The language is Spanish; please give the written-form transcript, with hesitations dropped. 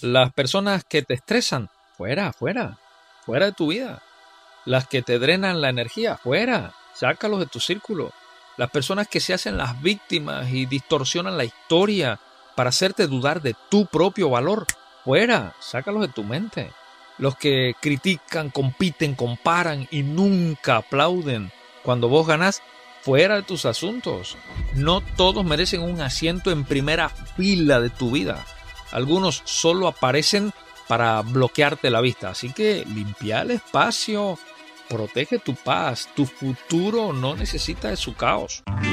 Las personas que te estresan, fuera, fuera, fuera de tu vida. Las que te drenan la energía, fuera, sácalos de tu círculo. Las personas que se hacen las víctimas y distorsionan la historia para hacerte dudar de tu propio valor, fuera, sácalos de tu mente. Los que critican, compiten, comparan y nunca aplauden cuando vos ganás, fuera de tus asuntos. No todos merecen un asiento en primera fila de tu vida. Algunos solo aparecen para bloquearte la vista. Así que limpia el espacio, protege tu paz. Tu futuro no necesita de su caos.